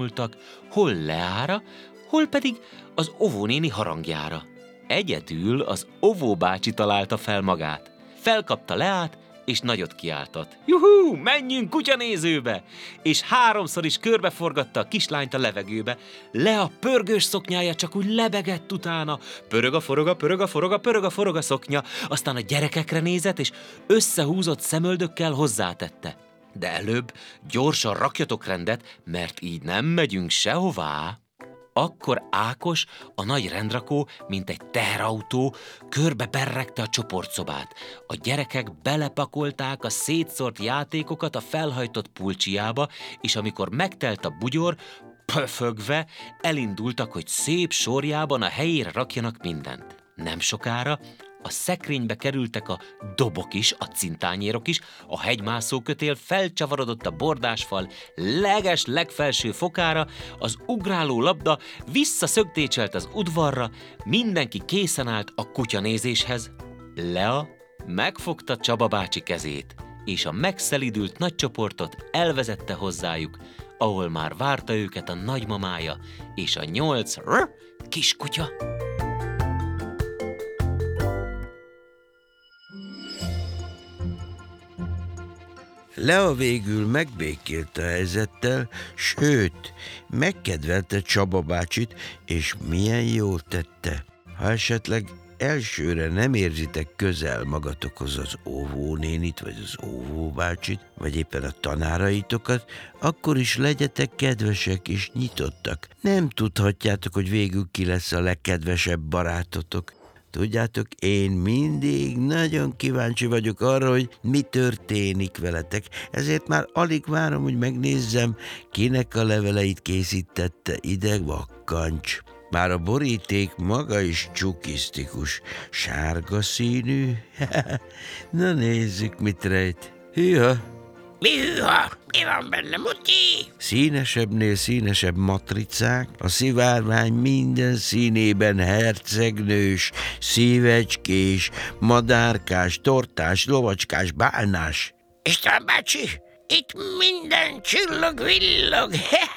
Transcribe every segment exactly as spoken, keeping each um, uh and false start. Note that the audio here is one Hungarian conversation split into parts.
hol Leára, hol pedig az óvónéni harangjára. Egyedül az óvóbácsi találta fel magát. Felkapta Leát, és nagyot kiáltott. Juhú, menjünk kutyanézőbe! És háromszor is körbeforgatta a kislányt a levegőbe. Lea pörgős szoknyája csak úgy lebegett utána. Pörög a foroga, pörög a foroga, pörög a foroga szoknya. Aztán a gyerekekre nézett, és összehúzott szemöldökkel hozzátette. De előbb gyorsan rakjatok rendet, mert így nem megyünk sehová. Akkor Ákos, a nagy rendrakó, mint egy teherautó, körbe berregte a csoportszobát. A gyerekek belepakolták a szétszórt játékokat a felhajtott pulcsiába, és amikor megtelt a bugyor, pöfögve elindultak, hogy szép sorjában a helyére rakjanak mindent. Nem sokára a szekrénybe kerültek a dobok is, a cintányérok is, a hegymászókötél felcsavarodott a bordásfal leges legfelső fokára, az ugráló labda visszaszögtécselt az udvarra, mindenki készen állt a kutyanézéshez. Lea megfogta Csaba bácsi kezét, és a megszelidült nagycsoportot elvezette hozzájuk, ahol már várta őket a nagymamája és a nyolc rrr, kiskutya. Lea végül megbékélt a helyzettel, sőt, megkedvelte Csaba bácsit, és milyen jól tette. Ha esetleg elsőre nem érzitek közel magatokhoz az óvónénit, vagy az óvóbácsit, vagy éppen a tanáraitokat, akkor is legyetek kedvesek és nyitottak. Nem tudhatjátok, hogy végül ki lesz a legkedvesebb barátotok. Tudjátok, én mindig nagyon kíváncsi vagyok arra, hogy mi történik veletek, ezért már alig várom, hogy megnézzem, kinek a leveleit készítette ide Vakkancs. Már a boríték maga is csukisztikus, sárga színű. Na nézzük, mit rejt. Hűha! Mi hűha? Mi van benne, Mutyi? Színesebbnél színesebb matricák, a szivárvány minden színében hercegnős, szívecskés, madárkás, tortás, lovacskás, bálnás. István bácsi, itt minden csillog-villog.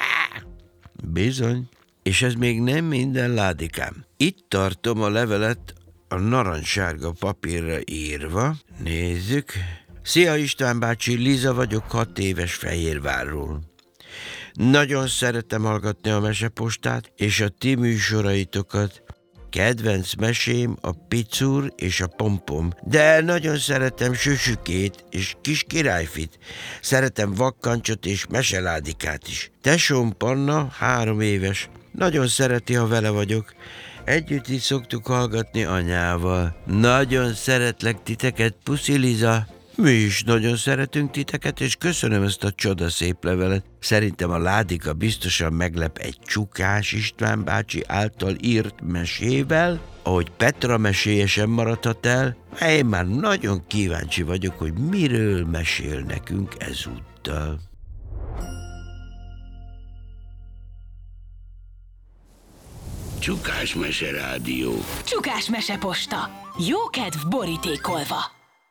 Bizony, és ez még nem minden, ládikám. Itt tartom a levelet a narancssárga papírra írva. Nézzük. Szia István bácsi, Liza vagyok, hat éves Fehérvárról. Nagyon szeretem hallgatni a mesepostát és a ti műsoraitokat. Kedvenc mesém a Picur és a Pompom, de nagyon szeretem Süsükét és Kis Királyfit. Szeretem Vakkancsot és Meseládikát is. Tesóm Panna három éves. Nagyon szereti, ha vele vagyok. Együtt is szoktuk hallgatni anyával. Nagyon szeretlek titeket, puszi Liza. Mi is nagyon szeretünk titeket, és köszönöm ezt a csodaszép levelet. Szerintem a Ládika biztosan meglep egy Csukás István bácsi által írt mesével, ahogy Petra meséje sem maradhat el. Én már nagyon kíváncsi vagyok, hogy miről mesél nekünk ezúttal. Csukás Mese Rádió. Csukás Meseposta. Jókedv borítékolva.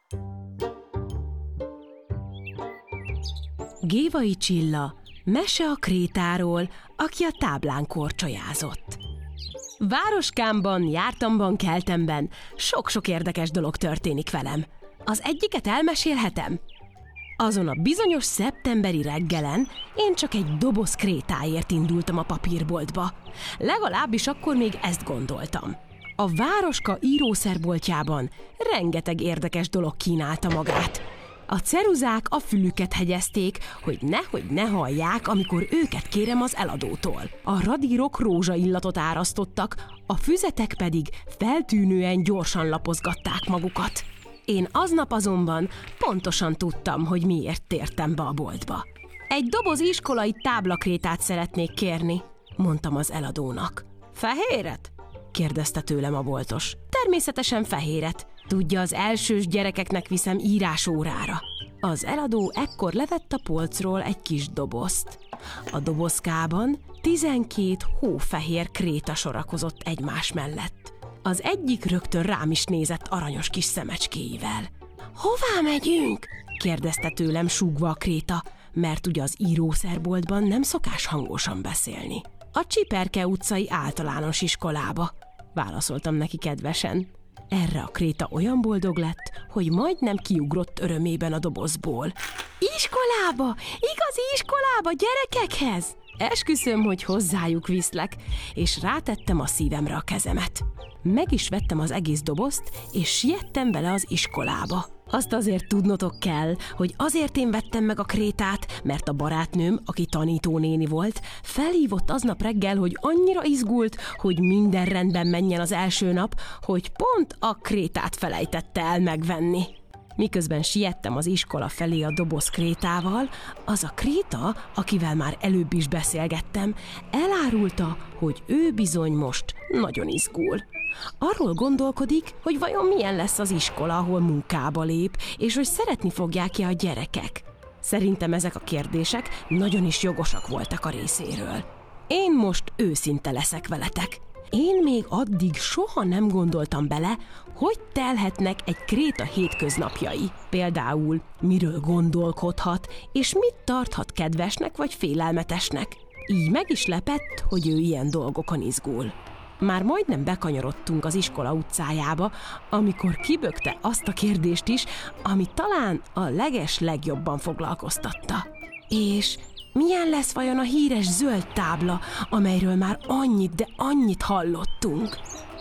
Gévai Csilla, mese a krétáról, aki a táblán korcsolyázott. Városkámban, jártamban, keltemben sok-sok érdekes dolog történik velem. Az egyiket elmesélhetem? Azon a bizonyos szeptemberi reggelen én csak egy doboz krétáért indultam a papírboltba. Legalábbis akkor még ezt gondoltam. A Városka írószerboltjában rengeteg érdekes dolog kínálta magát. A ceruzák a fülüket hegyezték, hogy nehogy ne hallják, amikor őket kérem az eladótól. A radírok rózsaillatot árasztottak, a füzetek pedig feltűnően gyorsan lapozgatták magukat. Én aznap azonban pontosan tudtam, hogy miért tértem be a boltba. Egy doboz iskolai táblakrétát szeretnék kérni, mondtam az eladónak. Fehéret? kérdezte tőlem a boltos. Természetesen fehéret. Tudja, az elsős gyerekeknek viszem írásórára. Az eladó ekkor levett a polcról egy kis dobozt. A dobozkában tizenkét hófehér kréta sorakozott egymás mellett. Az egyik rögtön rám is nézett aranyos kis szemecskéivel. Hová megyünk? kérdezte tőlem súgva a kréta. mert ugye az írószerboltban nem szokás hangosan beszélni. A Csiperke utcai általános iskolába, válaszoltam neki kedvesen. Erre a kréta olyan boldog lett, hogy majdnem kiugrott örömében a dobozból. Iskolába! Igazi iskolába, gyerekekhez! Esküszöm, hogy hozzájuk viszlek, és rátettem a szívemre a kezemet. Meg is vettem az egész dobozt, és siettem vele az iskolába. Azt azért tudnotok kell, hogy azért én vettem meg a krétát, mert a barátnőm, aki tanítónéni volt, felhívott aznap reggel, hogy annyira izgult, hogy minden rendben menjen az első nap, hogy pont a krétát felejtette el megvenni. Miközben siettem az iskola felé a doboz krétával, az a kréta, akivel már előbb is beszélgettem, elárulta, hogy ő bizony most nagyon izgul. Arról gondolkodik, hogy vajon milyen lesz az iskola, ahol munkába lép, és hogy szeretni fogják-e a gyerekek. Szerintem ezek a kérdések nagyon is jogosak voltak a részéről. Én most őszinte leszek veletek. Én még addig soha nem gondoltam bele, hogy telhetnek egy kréta hétköznapjai. Például miről gondolkodhat, és mit tarthat kedvesnek vagy félelmetesnek. Így meg is lepett, hogy ő ilyen dolgokon izgul. Már majdnem bekanyarodtunk az iskola utcájába, amikor kibökte azt a kérdést is, ami talán a leges legjobban foglalkoztatta. És milyen lesz vajon a híres zöld tábla, amelyről már annyit, de annyit hallottunk?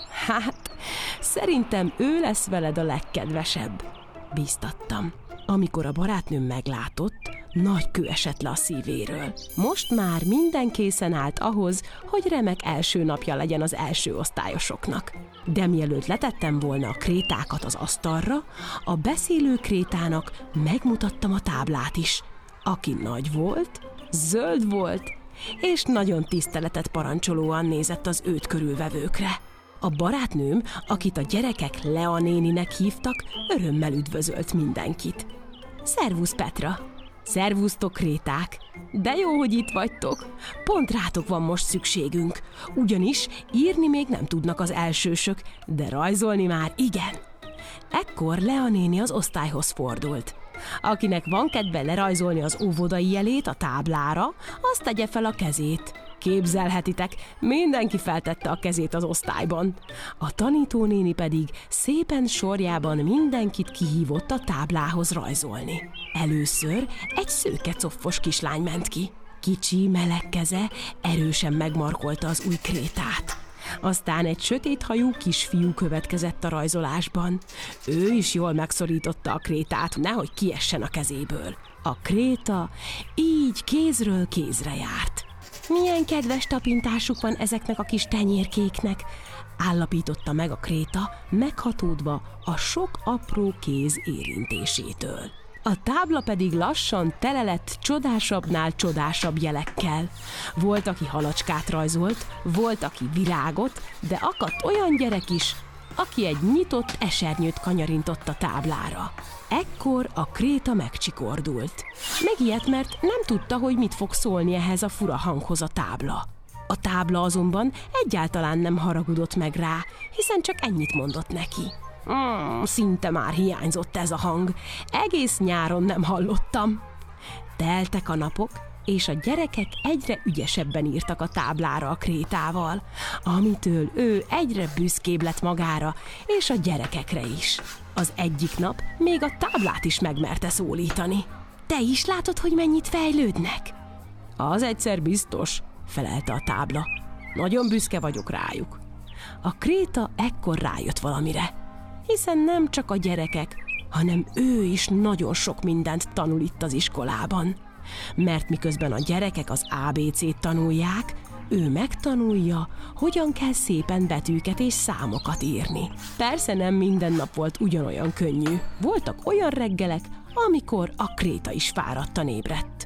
Hát, szerintem ő lesz veled a legkedvesebb, bíztattam. Amikor a barátnőm meglátott, nagy kő esett le a szívéről. Most már minden készen állt ahhoz, hogy remek első napja legyen az első osztályosoknak. De mielőtt letettem volna a krétákat az asztalra, a beszélő krétának megmutattam a táblát is. Aki nagy volt, zöld volt, és nagyon tiszteletet parancsolóan nézett az őt körülvevőkre. A barátnőm, akit a gyerekek Lea néninek hívtak, örömmel üdvözölt mindenkit. Szervusz, Petra! Szervusztok, kréták! De jó, hogy itt vagytok! Pont rátok van most szükségünk, ugyanis írni még nem tudnak az elsősök, de rajzolni már igen. Ekkor Lea néni az osztályhoz fordult. Akinek van kedve lerajzolni az óvodai jelét a táblára, az tegye fel a kezét. Képzelhetitek, mindenki feltette a kezét az osztályban. A tanítónéni pedig szépen sorjában mindenkit kihívott a táblához rajzolni. Először egy szőke coffos kislány ment ki. Kicsi, meleg keze erősen megmarkolta az új krétát. Aztán egy sötéthajú kisfiú következett a rajzolásban. Ő is jól megszorította a krétát, nehogy kiessen a kezéből. A kréta így kézről kézre járt. Milyen kedves tapintásuk van ezeknek a kis tenyérkéknek, állapította meg a kréta, meghatódva a sok apró kéz érintésétől. A tábla pedig lassan tele lett csodásabbnál csodásabb jelekkel. Volt, aki halacskát rajzolt, volt, aki virágot, de akadt olyan gyerek is, aki egy nyitott esernyőt kanyarintott a táblára. Ekkor a kréta megcsikordult. Megijedt, mert nem tudta, hogy mit fog szólni ehhez a fura hanghoz a tábla. A tábla azonban egyáltalán nem haragudott meg rá, hiszen csak ennyit mondott neki. Mm, szinte már hiányzott ez a hang. Egész nyáron nem hallottam. Teltek a napok, és a gyerekek egyre ügyesebben írtak a táblára a krétával, amitől ő egyre büszkébb lett magára, és a gyerekekre is. Az egyik nap még a táblát is megmerte szólítani. Te is látod, hogy mennyit fejlődnek? Az egyszer biztos, felelte a tábla. Nagyon büszke vagyok rájuk. A kréta ekkor rájött valamire, hiszen nem csak a gyerekek, hanem ő is nagyon sok mindent tanul itt az iskolában. Mert miközben a gyerekek az á bé cét tanulják, ő megtanulja, hogyan kell szépen betűket és számokat írni. Persze nem minden nap volt ugyanolyan könnyű. Voltak olyan reggelek, amikor a kréta is fáradtan ébredt.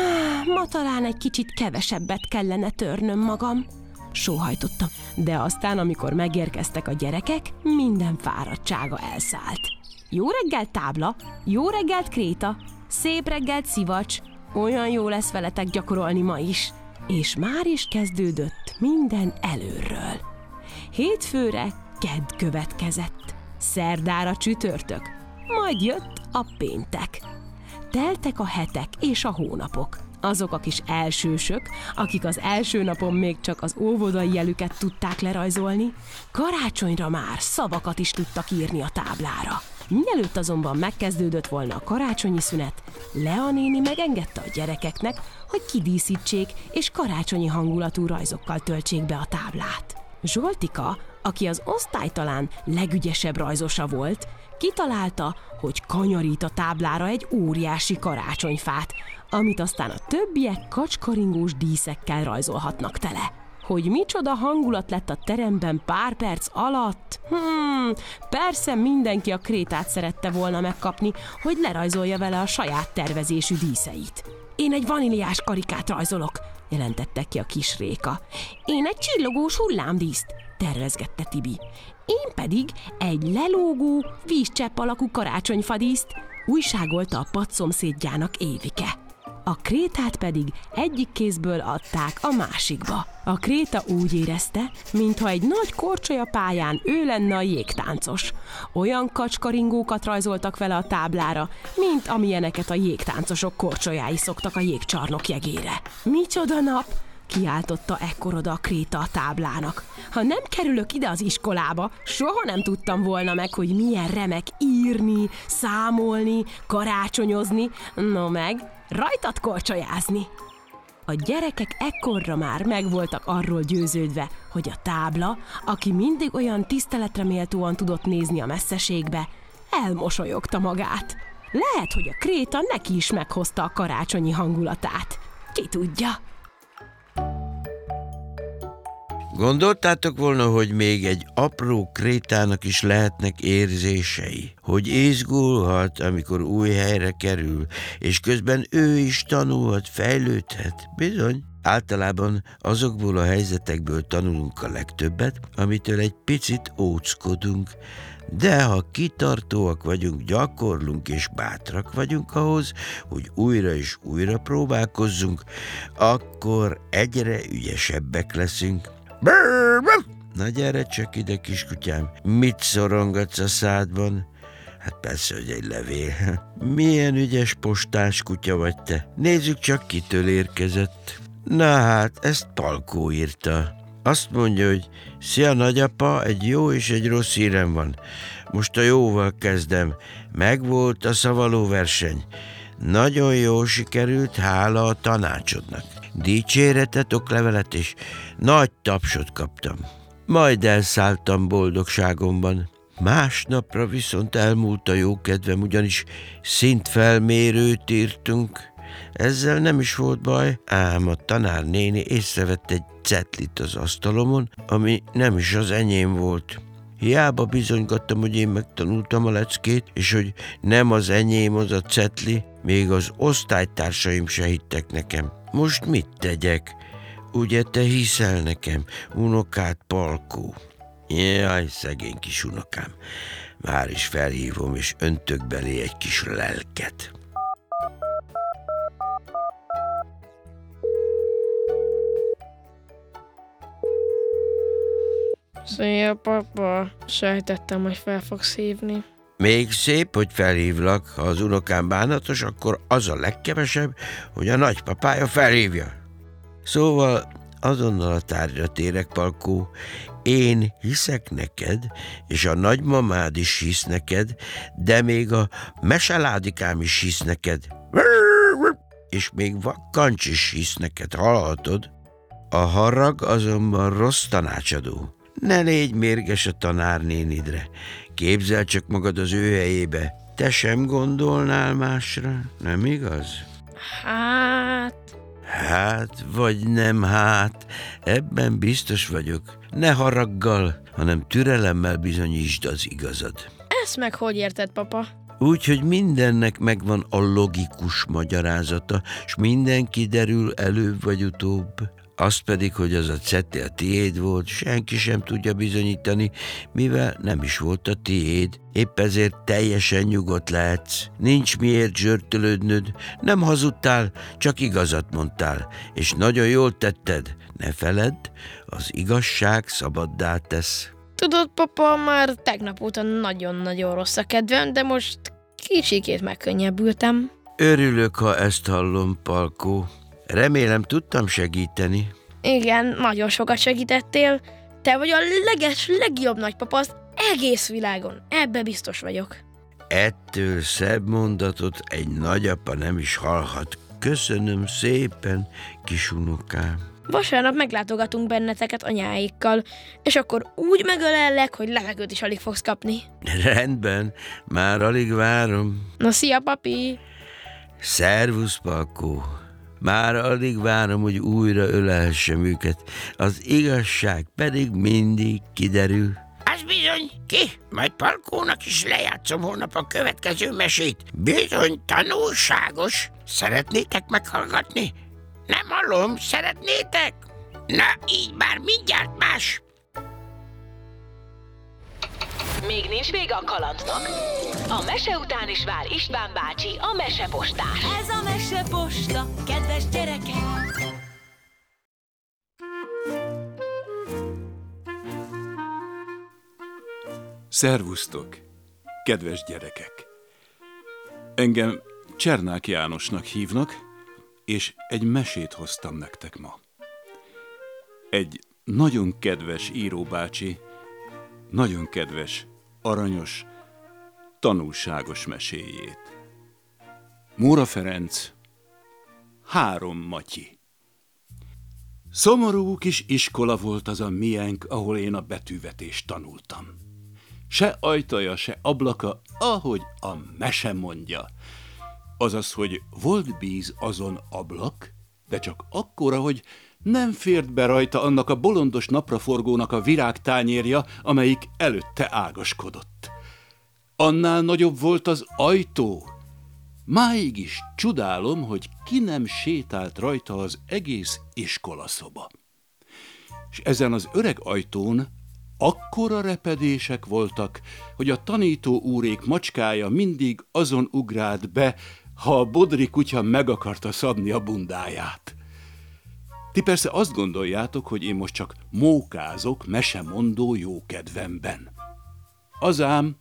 Ma talán egy kicsit kevesebbet kellene törnöm magam, sóhajtottam, de aztán, amikor megérkeztek a gyerekek, minden fáradtsága elszállt. Jó reggelt, tábla! Jó reggelt, kréta! Szép reggelt, szivacs! Olyan jó lesz veletek gyakorolni ma is. És már is kezdődött minden előről. Hétfőre kedd következett, szerdára csütörtök, majd jött a péntek. Teltek a hetek és a hónapok. Azok a kis elsősök, akik az első napon még csak az óvodai jelüket tudták lerajzolni, karácsonyra már szavakat is tudtak írni a táblára. Mielőtt azonban megkezdődött volna a karácsonyi szünet, Lea néni megengedte a gyerekeknek, hogy kidíszítsék és karácsonyi hangulatú rajzokkal töltsék be a táblát. Zsoltika, aki az osztály talán legügyesebb rajzosa volt, kitalálta, hogy kanyarít a táblára egy óriási karácsonyfát, amit aztán a többiek kacskaringós díszekkel rajzolhatnak tele. Hogy micsoda hangulat lett a teremben pár perc alatt? Hmm, persze mindenki a krétát szerette volna megkapni, hogy lerajzolja vele a saját tervezésű díszeit. Én egy vaníliás karikát rajzolok, jelentette ki a kis Réka. Én egy csillogós hullámdíszt, tervezgette Tibi. Én pedig egy lelógó, vízcsepp alakú karácsonyfadíszt, újságolta a padszomszédjának Évike. A krétát pedig egyik kézből adták a másikba. A kréta úgy érezte, mintha egy nagy korcsolya pályán ő lenne a jégtáncos. Olyan kacskaringókat rajzoltak vele a táblára, mint amilyeneket a jégtáncosok korcsolyái szoktak a jégcsarnok jegére. Micsoda nap! Kiáltotta ekkor oda a kréta a táblának. Ha nem kerülök ide az iskolába, soha nem tudtam volna meg, hogy milyen remek írni, számolni, karácsonyozni, no meg rajtad korcsolyázni. A gyerekek ekkorra már meg voltak arról győződve, hogy a tábla, aki mindig olyan tiszteletre méltóan tudott nézni a messzeségbe, elmosolyogta magát. Lehet, hogy a kréta neki is meghozta a karácsonyi hangulatát. Ki tudja? Gondoltátok volna, hogy még egy apró krétának is lehetnek érzései? Hogy izgulhat, amikor új helyre kerül, és közben ő is tanulhat, fejlődhet? Bizony. Általában azokból a helyzetekből tanulunk a legtöbbet, amitől egy picit óckodunk. De ha kitartóak vagyunk, gyakorlunk és bátrak vagyunk ahhoz, hogy újra és újra próbálkozzunk, akkor egyre ügyesebbek leszünk. Na gyere csak ide, kiskutyám, mit szorongatsz a szádban? Hát persze, hogy egy levél. Milyen ügyes postás kutya vagy te. Nézzük csak, kitől érkezett. Na hát, ezt Palkó írta. Azt mondja, hogy szia nagyapa, egy jó és egy rossz hírem van. Most a jóval kezdem. Megvolt a szavaló verseny. Nagyon jól sikerült, hála a tanácsodnak. Dicséretet, oklevelet és nagy tapsot kaptam. Majd elszálltam boldogságomban. Másnapra viszont elmúlt a jókedvem, ugyanis szintfelmérőt írtunk. Ezzel nem is volt baj, ám a tanárnéni észrevett egy cetlit az asztalomon, ami nem is az enyém volt. Hiába bizonygattam, hogy én megtanultam a leckét, és hogy nem az enyém az a cetli, még az osztálytársaim se hittek nekem. Most mit tegyek? Ugye te hiszel nekem, unokád Palkó? Jaj, szegény kis unokám. Már is felhívom, és öntök belé egy kis lelket. Szia, papa. Sejtettem, hogy fel fogsz hívni. Még szép, hogy felhívlak. Ha az unokám bánatos, akkor az a legkevesebb, hogy a nagypapája felhívja. Szóval azonnal a tárgyra térek, Palkó. Én hiszek neked, és a nagymamád is hisz neked, de még a meseládikám is hisz neked. És még Vakkancs is hisz neked, hallhatod? A harag azonban rossz tanácsadó. Ne légy mérges a tanárnénidre. Képzel csak magad az ő helyébe. Te sem gondolnál másra, nem igaz? Hát... Hát, vagy nem hát, ebben biztos vagyok. Ne haraggal, hanem türelemmel bizonyítsd az igazad. Ezt meg hogy érted, papa? Úgy, hogy mindennek megvan a logikus magyarázata, s minden kiderül előbb vagy utóbb. Az pedig, hogy az a cetli a tiéd volt, senki sem tudja bizonyítani, mivel nem is volt a tiéd. Épp ezért teljesen nyugodt lehetsz. Nincs miért zsörtölődnöd, nem hazudtál, csak igazat mondtál, és nagyon jól tetted. Ne feledd, az igazság szabaddá tesz. Tudod, papa, már tegnap óta nagyon-nagyon rossz a kedvem, de most kicsikét megkönnyebbültem. Örülök, ha ezt hallom, Palkó. Remélem, tudtam segíteni. Igen, nagyon sokat segítettél. Te vagy a leges, legjobb nagypapa az egész világon. Ebbe biztos vagyok. Ettől szebb mondatot egy nagyapa nem is hallhat. Köszönöm szépen, kisunokám. Vasárnap meglátogatunk benneteket anyáékkal, és akkor úgy megölellek, hogy levegőt is alig fogsz kapni. Rendben, már alig várom. Na, szia, papi! Szervusz, Palkó. Már alig várom, hogy újra ölelhessem őket. Az igazság pedig mindig kiderül. Az bizony, ki? Majd Palkónak is lejátszom holnap a következő mesét. Bizony tanulságos. Szeretnétek meghallgatni? Nem hallom, szeretnétek? Na, így már mindjárt más. Még nincs vége a kalandnak. A mese után is vár István bácsi, a mesepostás. Ez a meseposta, kedves gyerekek! Szervusztok, kedves gyerekek! Engem Csernák Jánosnak hívnak, és egy mesét hoztam nektek ma. Egy nagyon kedves íróbácsi, nagyon kedves, aranyos, tanulságos meséjét. Móra Ferenc, Három Matyi. Szomorú kis iskola volt az a miénk, ahol én a betűvetést tanultam. Se ajtaja, se ablaka, ahogy a mese mondja. Azaz, hogy volt bíz azon ablak, de csak akkora, hogy nem fért be rajta annak a bolondos napraforgónak a virágtányérja, amelyik előtte ágaskodott. Annál nagyobb volt az ajtó. Máig is csodálom, hogy ki nem sétált rajta az egész iskolaszoba. És ezen az öreg ajtón akkora repedések voltak, hogy a tanító úrék macskája mindig azon ugrált be, ha a bodri kutya meg akarta szabni a bundáját. Ti persze azt gondoljátok, hogy én most csak mókázok mesemondó jókedvemben. Azám,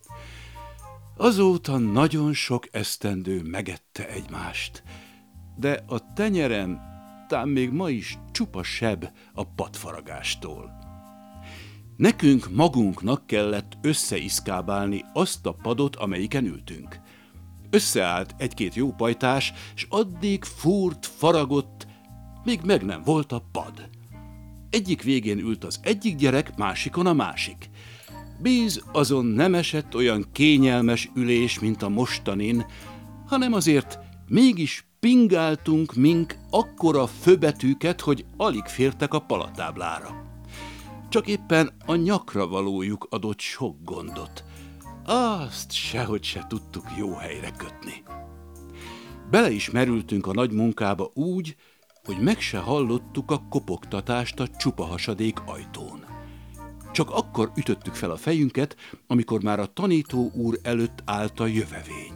azóta nagyon sok esztendő megette egymást, de a tenyerem tám még ma is csupa seb a padfaragástól. Nekünk magunknak kellett összeiszkábálni azt a padot, amelyiken ültünk. Összeállt egy-két jó pajtás, s addig fúrt, faragott, még meg nem volt a pad. Egyik végén ült az egyik gyerek, másikon a másik. Bíz azon nem esett olyan kényelmes ülés, mint a mostanin, hanem azért mégis pingáltunk mink akkora főbetűket, hogy alig fértek a palatáblára. Csak éppen a nyakra valójuk adott sok gondot. Azt sehogy se tudtuk jó helyre kötni. Bele is merültünk a nagy munkába úgy, hogy meg se hallottuk a kopogtatást a csupa hasadék ajtón. Csak akkor ütöttük fel a fejünket, amikor már a tanító úr előtt állt a jövevény.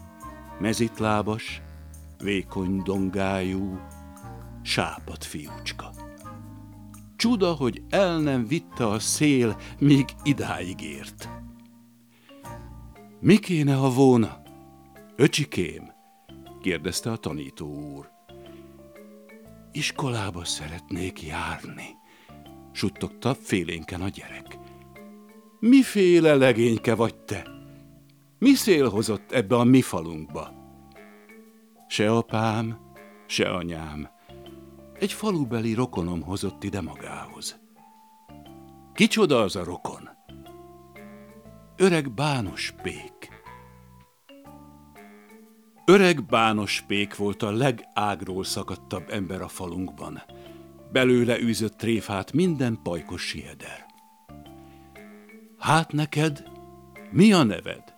Mezitlábas, vékony dongájú, sápadt fiúcska. Csuda, hogy el nem vitte a szél, míg idáig ért. Mi kéne, ha volna? Öcsikém, kérdezte a tanító úr. Iskolába szeretnék járni, suttogta félénken a gyerek. Miféle legényke vagy te? Mi szél hozott ebbe a mi falunkba? Se apám, se anyám. Egy falubeli rokonom hozott ide magához. Kicsoda az a rokon? Öreg Bános Pék. Öreg Bános Pék volt a legágról szakadtabb ember a falunkban. Belőle űzött tréfát minden pajkos sieder. Hát neked, mi a neved?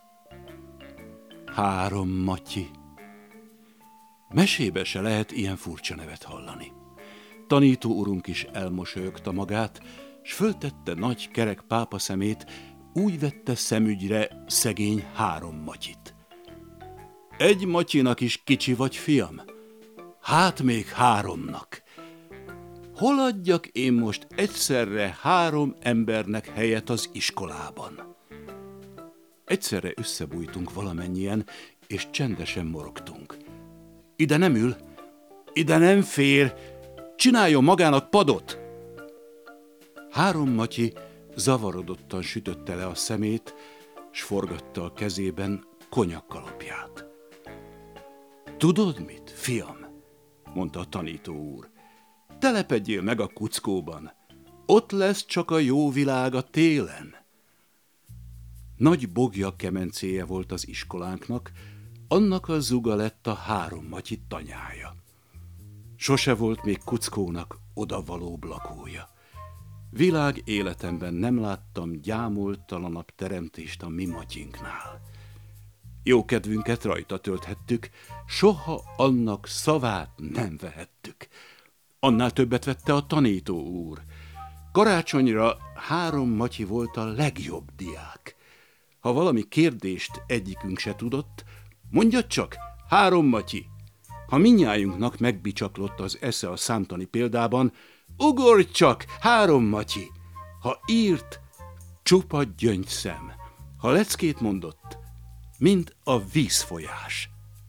Három Matyi. Mesébe se lehet ilyen furcsa nevet hallani. Tanító urunk is elmosolyogta magát, s föltette nagy kerek pápa szemét, úgy vette szemügyre szegény Három Matyit. Egy Matyinak is kicsi vagy, fiam? Hát még háromnak. Hol adjak én most egyszerre három embernek helyet az iskolában? Egyszerre összebújtunk valamennyien, és csendesen morogtunk. ide nem ül, ide nem fér, csináljon magának padot. Három Matyi zavarodottan sütötte le a szemét, s forgatta a kezében konyakkalapját. Tudod mit, fiam? Mondta a tanító úr. Telepedjél meg a kuckóban. Ott lesz csak a jó világ a télen. Nagy bogja kemencéje volt az iskolánknak, annak a zuga lett a Három Matyi tanyája. Sose volt még kuckónak odavalóbb lakója. Világ életemben nem láttam gyámoltalanabb teremtést a mi Matyinknál. Jókedvünket rajta tölthettük, soha annak szavát nem vehettük. Annál többet vette a tanító úr. Karácsonyra Három Matyi volt a legjobb diák. Ha valami kérdést egyikünk se tudott, mondja csak, Három Matyi. Ha mindnyájunknak megbicsaklott az esze a számtani példában, ugorj csak, Három Matyi. Ha írt, csupa gyöngyszem. Ha leckét mondott, mint a vízfolyás.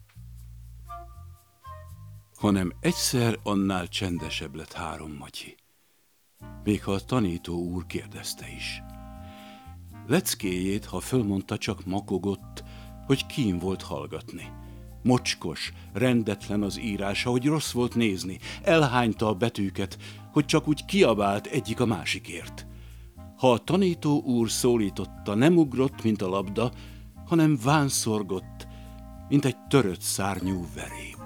Hanem egyszer annál csendesebb lett Három Matyi, még ha a tanító úr kérdezte is. Leckéjét, ha fölmondta, csak makogott, hogy kín volt hallgatni. Mocskos, rendetlen az írása, hogy rossz volt nézni, elhányta a betűket, hogy csak úgy kiabált egyik a másikért. Ha a tanító úr szólította, nem ugrott, mint a labda, hanem vánszorgott, mint egy törött szárnyú veréb.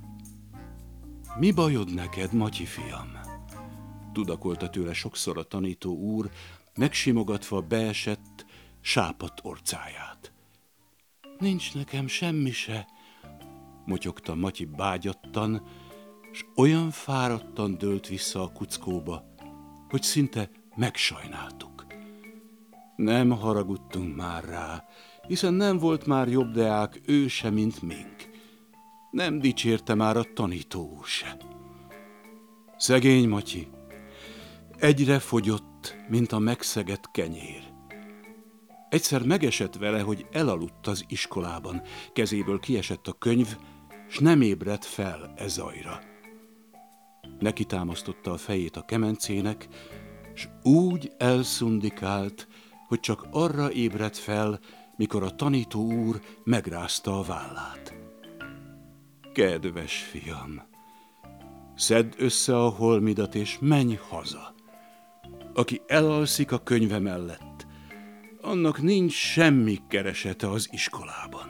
Mi bajod neked, Matyi fiam? Tudakolta tőle sokszor a tanító úr, megsimogatva beesett, sápadt orcáját. Nincs nekem semmi se, motyogta Matyi bágyattan, s olyan fáradtan dőlt vissza a kuckóba, hogy szinte megsajnáltuk. Nem haragudtunk már rá, hiszen nem volt már jobb deák ő se, mint mink. Nem dicsérte már a tanító úr se. Szegény Matyi, egyre fogyott, mint a megszegett kenyér. Egyszer megesett vele, hogy elaludt az iskolában, kezéből kiesett a könyv, s nem ébredt fel e zajra. Neki támasztotta a fejét a kemencének, s úgy elszundikált, hogy csak arra ébredt fel, mikor a tanító úr megrázta a vállát. Kedves fiam, szedd össze a holmidat és menj haza. Aki elalszik a könyve mellett, annak nincs semmi keresete az iskolában.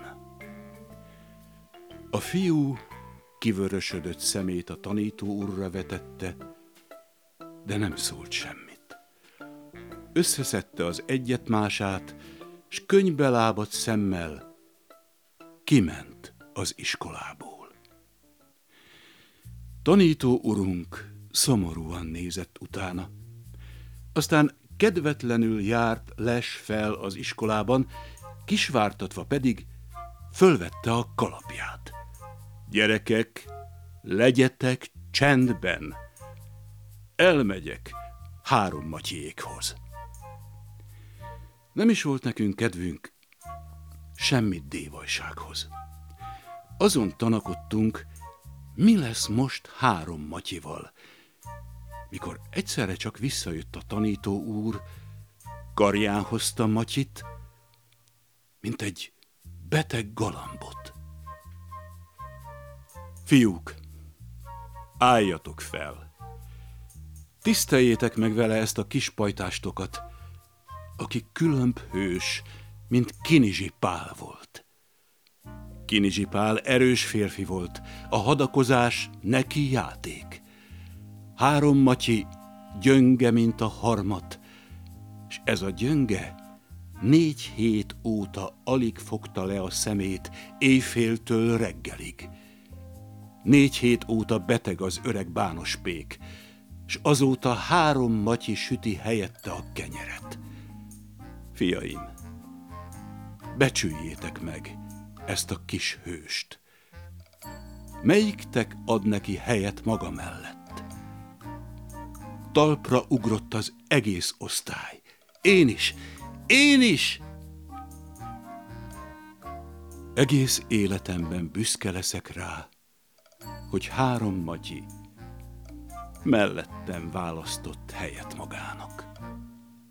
A fiú kivörösödött szemét a tanító úrra vetette, de nem szólt semmit. Összeszedte az egyet-mását, s könyvbe lábadt szemmel kiment az iskolából. Tanító urunk szomorúan nézett utána. Aztán kedvetlenül járt les fel az iskolában, kisvártatva pedig fölvette a kalapját. Gyerekek, legyetek csendben! Elmegyek Három Matyiékhoz. Nem is volt nekünk kedvünk semmi dévajsághoz. Azon tanakodtunk, mi lesz most Három Matyival, mikor egyszerre csak visszajött a tanító úr, karján hozta Matyit, mint egy beteg galambot. Fiúk, álljatok fel! Tiszteljétek meg vele ezt a kis pajtástokat, aki különb hős, mint Kinizsi Pál volt. Kinizsi Pál erős férfi volt, a hadakozás neki játék. Három Matyi gyönge, mint a harmat, és ez a gyönge négy hét óta alig fogta le a szemét éjféltől reggelig. Négy hét óta beteg az öreg bános pék, s azóta Három Matyi süti helyette a kenyeret. Fiaim, becsüljétek meg ezt a kis hőst. Melyiktek ad neki helyet maga mellett? Talpra ugrott az egész osztály. Én is, én is! Egész életemben büszke leszek rá, hogy három Matyi mellettem választott helyet magának.